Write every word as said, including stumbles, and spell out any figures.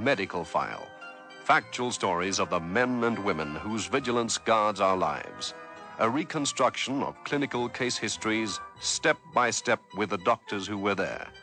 medical file. Factual stories of the men and women whose vigilance guards our lives. A reconstruction of clinical case histories, step by step with the doctors who were there.